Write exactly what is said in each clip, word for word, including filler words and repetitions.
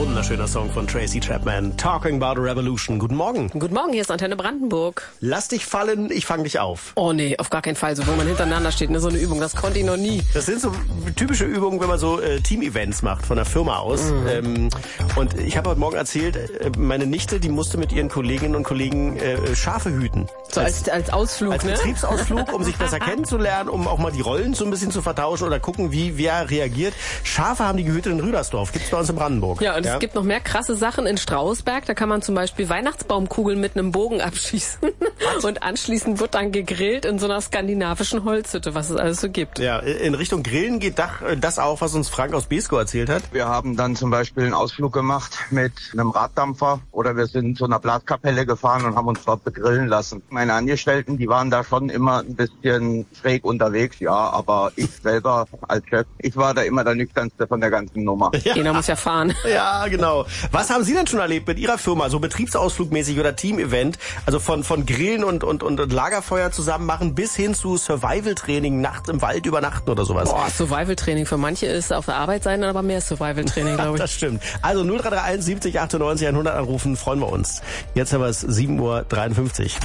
Wunderschöner Song von Tracy Chapman. Talking about a Revolution. Guten Morgen. Guten Morgen, hier ist Antenne Brandenburg. Lass dich fallen, ich fang dich auf. Oh nee, auf gar keinen Fall. So, wo man hintereinander steht, ne, so eine Übung, das konnte ich noch nie. Das sind so typische Übungen, wenn man so äh, Team-Events macht von der Firma aus. Mhm. Ähm, und ich habe heute Morgen erzählt, äh, meine Nichte, die musste mit ihren Kolleginnen und Kollegen äh, Schafe hüten. So als, als Ausflug, als ne? Als Betriebsausflug, um sich besser kennenzulernen, um auch mal die Rollen so ein bisschen zu vertauschen oder gucken, wie wer reagiert. Schafe haben die gehütet in Rüdersdorf. Gibt's bei uns in Brandenburg. Ja, und ja? Es gibt noch mehr krasse Sachen in Strausberg. Da kann man zum Beispiel Weihnachtsbaumkugeln mit einem Bogen abschießen. Und anschließend wird dann gegrillt in so einer skandinavischen Holzhütte, was es alles so gibt. Ja, in Richtung Grillen geht das auch, was uns Frank aus Beeskow erzählt hat. Wir haben dann zum Beispiel einen Ausflug gemacht mit einem Raddampfer oder wir sind zu einer Blaskapelle gefahren und haben uns dort begrillen lassen. Meine Angestellten, die waren da schon immer ein bisschen schräg unterwegs, ja, aber ich selber als Chef, ich war da immer der nüchternste von der ganzen Nummer. Ja. Jeder muss ja fahren. Ja, genau. Was haben Sie denn schon erlebt mit Ihrer Firma, so betriebsausflugmäßig oder Team-Event? Also von von Grillen und, und, und Lagerfeuer zusammen machen bis hin zu Survival-Training, nachts im Wald übernachten oder sowas. Boah, Survival-Training. Für manche ist auf der Arbeit sein, aber mehr Survival-Training, glaube ich. Das stimmt. Also null drei drei eins siebzig achtundneunzig hundert anrufen, freuen wir uns. Jetzt haben wir es sieben Uhr dreiundfünfzig.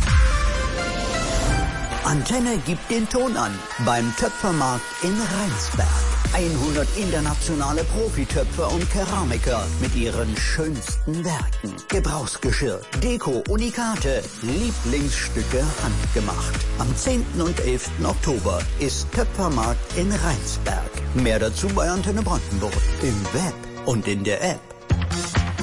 Antenne gibt den Ton an beim Töpfermarkt in Rheinsberg. hundert internationale Profitöpfer und Keramiker mit ihren schönsten Werken. Gebrauchsgeschirr, Deko, Unikate, Lieblingsstücke handgemacht. Am zehnten und elften Oktober ist Töpfermarkt in Rheinsberg. Mehr dazu bei Antenne Brandenburg im Web und in der App.